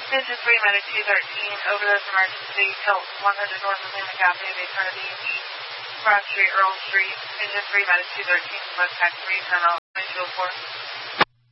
Engine 3, Medic 213, overdose emergency, Tilt 100 north of Lima Cafe, Daytona Beach, Broad Street, Earl Street. Engine 3, Medic 213, contact 3, turn off, windshield 4.